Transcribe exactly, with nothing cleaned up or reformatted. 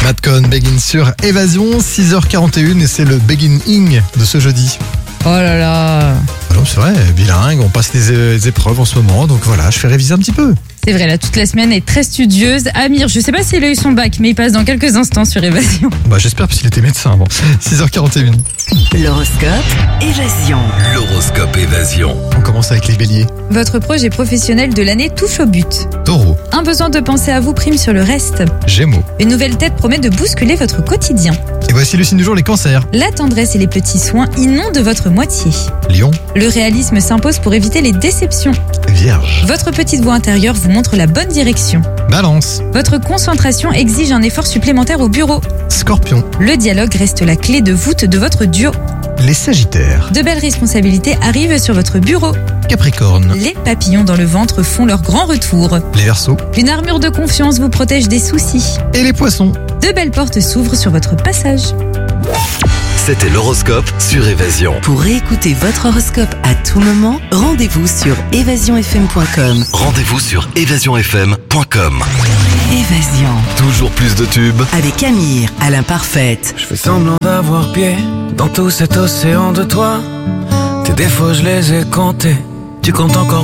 Madcon, Begin sur Évasion, six heures quarante et une et c'est le beginning de ce jeudi. Oh là là. Alors c'est vrai, bilingue, on passe les, é- les épreuves en ce moment, donc voilà, je fais réviser un petit peu. C'est vrai, là, toute la semaine est très studieuse. Amir, je sais pas s'il a eu son bac, mais il passe dans quelques instants sur Évasion. Bah j'espère parce qu'il était médecin. Bon, six heures quarante et une. L'horoscope Évasion. L'horoscope Évasion. On commence avec les béliers. Votre projet professionnel de l'année touche au but. Taureau, Un besoin de penser à vous prime sur le reste. Gémeaux. Une nouvelle tête promet de bousculer votre quotidien. Et voici le signe du jour, les cancers. La tendresse et les petits soins inondent votre moitié. Lion, Le réalisme s'impose pour éviter les déceptions. Vierge. Votre petite voix intérieure vous montre la bonne direction. Balance, Votre concentration exige un effort supplémentaire au bureau. Scorpion. Le dialogue reste la clé de voûte de votre duo. Les sagittaires. De belles responsabilités arrivent sur votre bureau. Capricorne. Les papillons dans le ventre font leur grand retour. Les verseaux. Une armure de confiance vous protège des soucis. Et les poissons. De belles portes s'ouvrent sur votre passage. C'était l'horoscope sur Évasion. Pour réécouter votre horoscope à tout moment, rendez-vous sur évasion f m point com. Rendez-vous sur évasion f m point com. Évasion. Toujours plus de tubes. Avec Amir à l'imparfaite. Je fais semblant d'avoir pied dans tout cet océan de toi. Tes défauts, je les ai comptés. Tu comptes encore